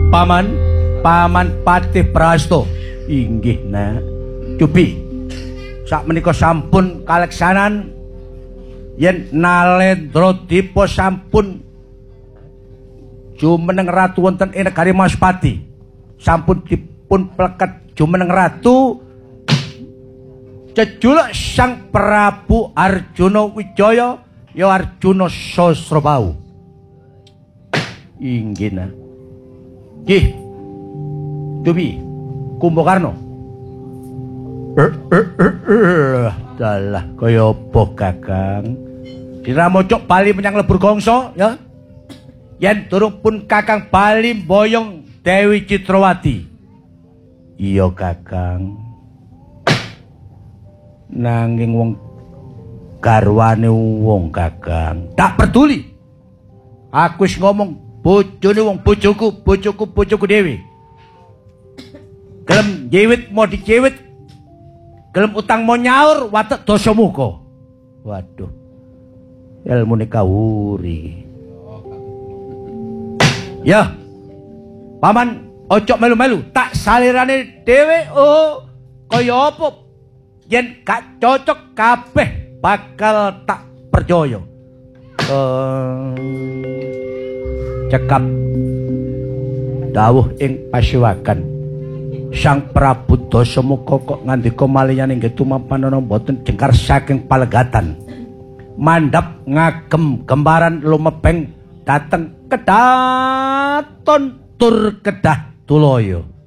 Paman Patih Prasto. Inggih, Nak. Cubi. Sakmenika sampun kaleksanan yen Nalendra Dipa sampun jumeneng ratu wonten ing negari Maspati. Sampun dipun pleket jumeneng ratu jejuluk Sang Prabu Arjuna Wijaya ya Arjuna Sasrabau. Inggih, Nak. Nggih. Dubi Kumbakarna. Dalah kaya apa, Kakang? Diramojok bali menyang lebur gongso, ya. Yen durung pun Kakang bali mboyong Dewi Citrawati. Iya, Kakang. Nanging wong garwane wong, Kakang. Tak peduli. Aku wis ngomong bojone wong bojoku dhewe. Gelem jewit mau dicewit, gelem utang mau nyaur, watek dosa muka. Waduh, ilmu ini kawuri. Ya, Paman, ojo melu-melu, tak salirane dewe, oh, kaya apa? Yen gak cocok kabeh bakal tak percaya. Cekap dawuh ing Pasiwakan. Sang Prabu Dasamuka kok ngandika maliyan inggih tumapan ana boten jengkar saking palegatan. Mandhap ngagem gembaran lumebeng dateng kedaton tur kedah tulaya.